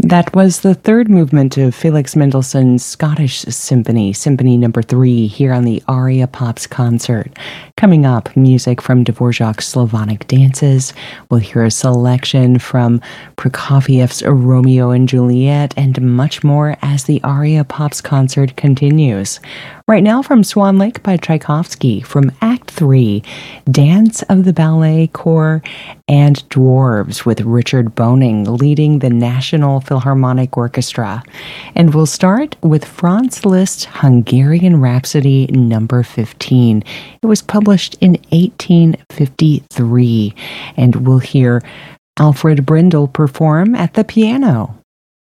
That was the third movement of Felix Mendelssohn's Scottish Symphony, Symphony Number 3, here on the Aria Pops concert. Coming up, music from Dvorak's Slavonic dances. We'll hear a selection from Prokofiev's Romeo and Juliet, and much more as the Aria Pops concert continues. Right now from Swan Lake by Tchaikovsky, from Act 3, Dance of the Ballet Corps and Dwarves with Richard Boning leading the National Philharmonic Orchestra. And we'll start with Franz Liszt's Hungarian Rhapsody Number 15. It was published in 1853, and we'll hear Alfred Brindle perform at the piano.